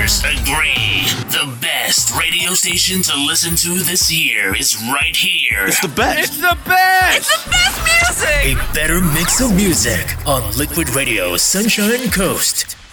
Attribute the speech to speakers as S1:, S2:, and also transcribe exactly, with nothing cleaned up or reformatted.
S1: listeners agree. The best radio station to listen to this year is right here.
S2: It's the best.
S3: It's the best.
S4: It's the best music.
S1: A better mix of music on Liquid Radio Sunshine Coast.